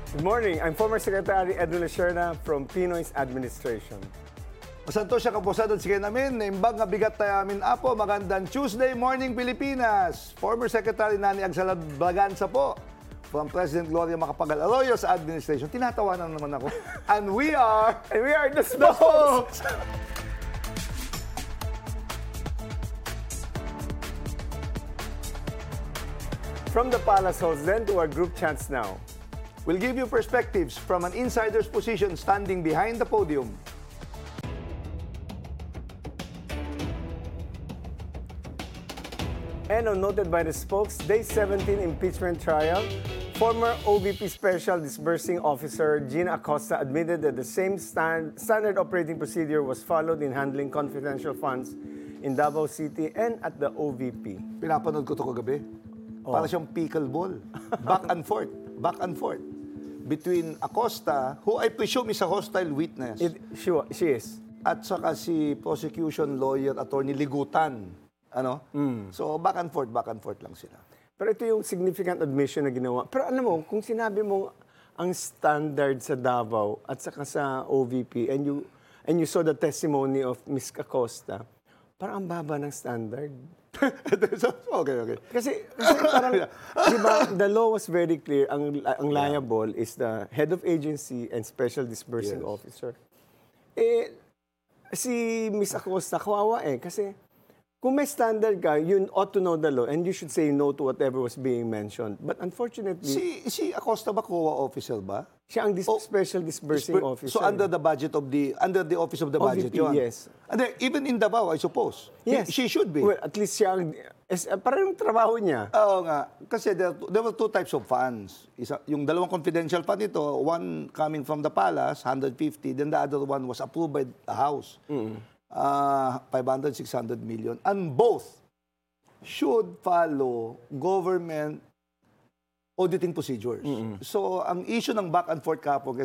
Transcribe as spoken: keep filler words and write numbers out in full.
Good morning. I'm former Secretary Edwin Lacerna from Pinoy's Administration. Masanto siya kapusadon sige namin, naimbag nga bigat tayo amin apo, magandang Tuesday morning Pilipinas. Former Secretary Nani Agsalad Blaganza po, from President Gloria Macapagal Arroyo sa Administration. Tinatawanan naman ako. And we are... And we are the Smokes! From the Palace Halls then to our group chats now. We'll give you perspectives from an insider's position standing behind the podium. And on noted by the spokes, Day seventeen impeachment trial, former O V P Special Disbursing Officer Gina Acosta admitted that the same stand, standard operating procedure was followed in handling confidential funds in Davao City and at the O V P. Pinapanood ko ito kagabi. Para siyang pickleball. Back and forth. Back and forth. Between Acosta, who I presume is a hostile witness, It, she, wa- she is. at saka si prosecution lawyer, attorney Ligutan. Ano? So, back and forth, back and forth lang sila. Pero ito yung significant admission na ginawa. Pero alam mo, kung sinabi mo ang standard sa Davao at saka sa O V P and you and you saw the testimony of Miz Acosta, parang ang baba ng standard. okay, okay. Kasi, kasi parang, di ba, the law was very clear. Ang, ang liable is the head of agency and special disbursing Yes. officer. Eh, si Miz Acosta, kawawa eh. Kasi, kung may standard ka, you ought to know the law and you should say no to whatever was being mentioned. But unfortunately, Si, si Acosta ba, C O A officer ba? siya ang dis- Oh, special disbursing Disper- officer. So, under the budget of the, under the office of the O V budget P, yun? yes. And then, even in Davao, I suppose. Yes. He- she should be. Well, at least siya ang, es, parang yung trabaho niya. Oo nga. Kasi there, there were two types of funds. Isa, yung dalawang confidential fund ito, one coming from the palace, one hundred fifty, then the other one was approved by the House. Uh, five hundred, six hundred million. And both should follow government auditing procedures. So, ang issue ng back and forth kapag